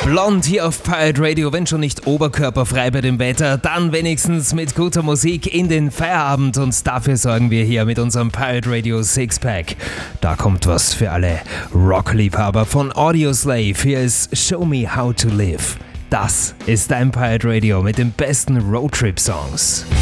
Blond hier auf Pirate Radio, wenn schon nicht oberkörperfrei bei dem Wetter, dann wenigstens mit guter Musik in den Feierabend und dafür sorgen wir hier mit unserem Pirate Radio Sixpack. Da kommt was für alle Rockliebhaber von Audioslave. Hier ist Show Me How to Live. Das ist dein Pirate Radio mit den besten Roadtrip-Songs.